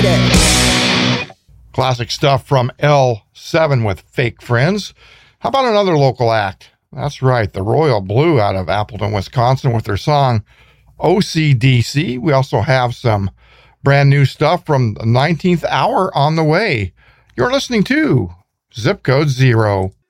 Friday. Classic stuff from L7 with Fake Friends. How about another local act? That's right, the Royal Blue out of Appleton, Wisconsin with their song OCDC. We also have some brand new stuff from the 19th Hour on the way. You're listening to Zip Code Zero.